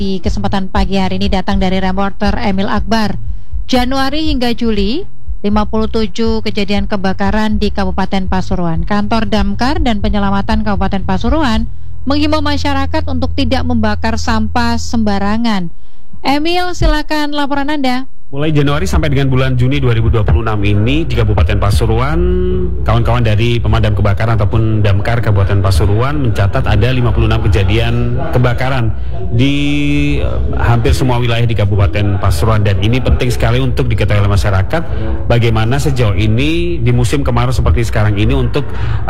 Di kesempatan pagi hari ini datang dari reporter Emil Akbar. Januari hingga Juli, 57 kejadian kebakaran di Kabupaten Pasuruan. Kantor Damkar dan Penyelamatan Kabupaten Pasuruan menghimbau masyarakat untuk tidak membakar sampah sembarangan. Emil, silakan laporan Anda. Mulai Januari sampai dengan bulan Juni 2026 ini di Kabupaten Pasuruan, kawan-kawan dari pemadam kebakaran ataupun Damkar Kabupaten Pasuruan mencatat ada 56 kejadian kebakaran di hampir semua wilayah di Kabupaten Pasuruan, dan ini penting sekali untuk diketahui oleh masyarakat bagaimana sejauh ini di musim kemarau seperti sekarang ini untuk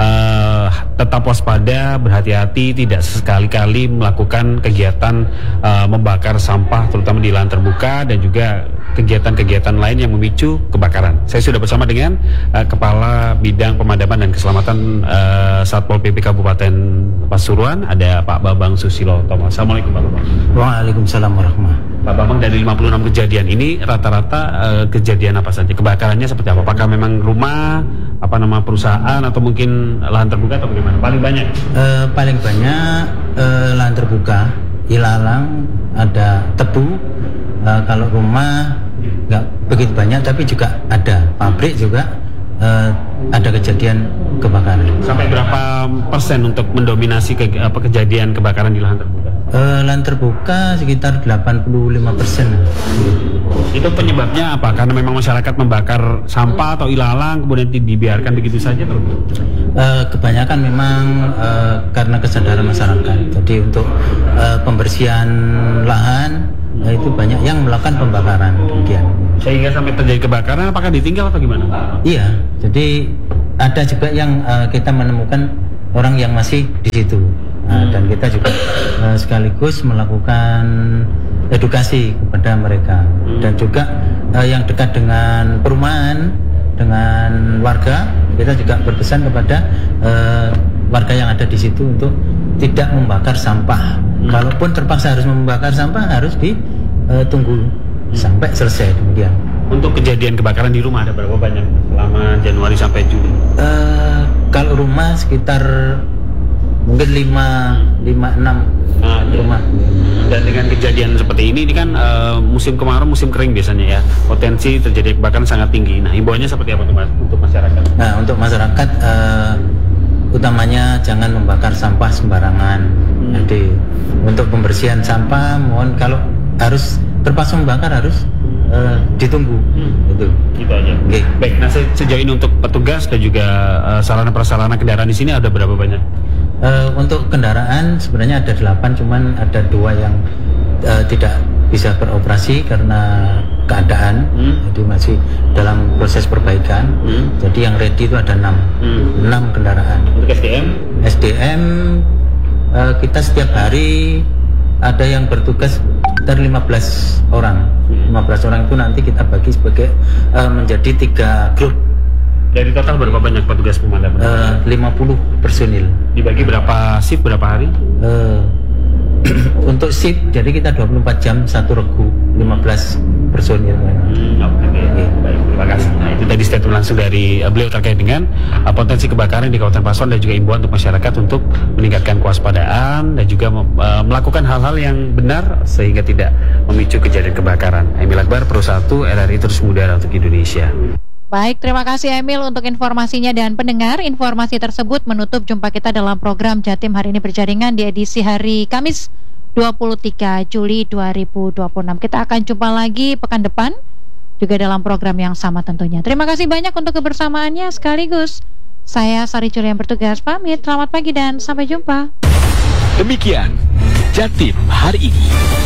tetap waspada, berhati-hati, tidak sekali-kali melakukan kegiatan membakar sampah terutama di lahan terbuka dan juga kegiatan-kegiatan lain yang memicu kebakaran. Saya sudah bersama dengan Kepala Bidang Pemadaman dan Keselamatan Satpol PP Kabupaten Pasuruan, ada Pak Bambang Susilo Tomo. Assalamualaikum Pak Bambang. Waalaikumsalam warahmatullahi. Pak Bambang, dari 56 kejadian ini rata-rata kejadian apa saja? Kebakarannya seperti apa? Apakah memang rumah, perusahaan, atau mungkin lahan terbuka, atau bagaimana? Paling banyak? Paling banyak lahan terbuka, ilalang, ada tebu. Kalau rumah nggak begitu banyak, tapi juga ada pabrik juga ada kejadian kebakaran. Sampai berapa persen untuk mendominasi kejadian kebakaran di lahan terbuka? Lahan terbuka sekitar 85%. Itu penyebabnya apa? Karena memang masyarakat membakar sampah atau ilalang kemudian dibiarkan begitu saja? Kebanyakan memang karena kesadaran masyarakat. Jadi untuk pembersihan lahan itu banyak yang melakukan pembakaran demikian. Sehingga sampai terjadi kebakaran, apakah ditinggal atau gimana? Iya, jadi ada juga yang kita menemukan orang yang masih di situ. Dan kita juga sekaligus melakukan edukasi kepada mereka. Dan juga yang dekat dengan perumahan, dengan warga, kita juga berpesan kepada warga yang ada di situ untuk tidak membakar sampah. Kalaupun terpaksa harus membakar sampah, harus ditunggu sampai selesai demikian. Untuk kejadian kebakaran di rumah ada berapa banyak selama Januari sampai Juli? Kalau rumah sekitar mungkin 5-6 rumah. Dan dengan kejadian seperti ini kan musim kemarau, musim kering biasanya ya, potensi terjadi kebakaran sangat tinggi. Nah, himbauannya seperti apa untuk masyarakat? Nah, untuk masyarakat utamanya jangan membakar sampah sembarangan. Jadi untuk pembersihan sampah, mohon kalau harus terpaksa membakar harus ditunggu. Gitu aja. Okay. Baik. Nah, sejauh ini untuk petugas dan juga sarana prasarana kendaraan di sini ada berapa banyak? Untuk kendaraan sebenarnya ada 8, cuman ada 2 yang tidak bisa beroperasi karena keadaan. Jadi masih dalam proses perbaikan. Jadi yang ready itu ada 6 kendaraan. Untuk SDM kita setiap hari ada yang bertugas sekitar 15 orang. 15 orang itu nanti kita bagi sebagai menjadi 3 grup. Dari total berapa banyak petugas pemadam? 50 personil. Dibagi berapa shift, berapa hari? Untuk shift, jadi kita 24 jam satu regu, 15 personil. Okay. Baik, terima kasih. Nah, itu tadi statement langsung dari beliau terkait dengan potensi kebakaran di Kabupaten Pasuruan dan juga imbauan untuk masyarakat untuk meningkatkan kewaspadaan dan juga melakukan hal-hal yang benar sehingga tidak memicu kejadian kebakaran. Emil Akbar, Pro 1 RRI Terus Mudara untuk Indonesia. Baik, terima kasih Emil untuk informasinya, dan pendengar, informasi tersebut menutup jumpa kita dalam program Jatim Hari Ini Berjaringan di edisi hari Kamis 23 Juli 2026. Kita akan jumpa lagi pekan depan juga dalam program yang sama tentunya. Terima kasih banyak untuk kebersamaannya, sekaligus saya Sari Juli yang bertugas pamit. Selamat pagi dan sampai jumpa. Demikian Jatim Hari Ini.